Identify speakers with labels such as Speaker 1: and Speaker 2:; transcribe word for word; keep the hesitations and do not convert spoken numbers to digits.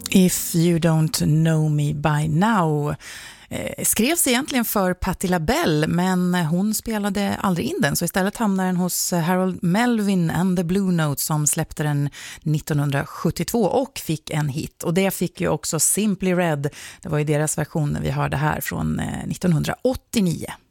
Speaker 1: If You Don't Know Me By Now eh, skrevs egentligen för Patti LaBelle, men hon spelade aldrig in den, så istället hamnade den hos Harold Melvin and the Blue Notes som släppte den nittonhundrasjuttiotvå och fick en hit. Och det fick ju också Simply Red, det var ju deras version vi hörde här från eh, nittonhundraåttionio.